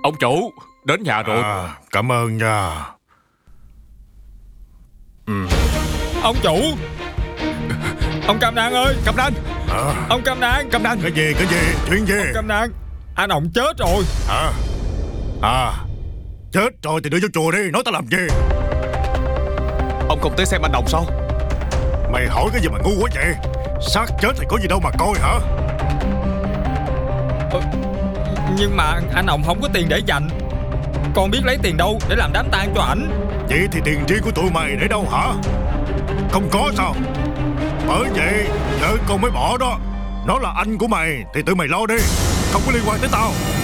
Ông chủ, đến nhà rồi. Cảm ơn nha. Ông chủ, ông Cam Đan ơi. Cam Đan. Ông Cam Đan. Cam Đan. Cái gì, chuyện gì? Cam Đan, anh Ổng chết rồi. Chết rồi thì đưa vô chùa đi, nói tao làm gì? Ông không tới xem anh Đồng sao? Mày hỏi cái gì mà ngu quá vậy? Xác chết thì có gì đâu mà coi hả? Nhưng mà anh Ổng không có tiền để dành. Con biết lấy tiền đâu để làm đám tang cho ảnh. Vậy thì tiền riêng của tụi mày để đâu hả? Không có sao? Bởi vậy vợ con mới bỏ đó. Nó là anh của mày thì tự mày lo đi, không có liên quan tới tao.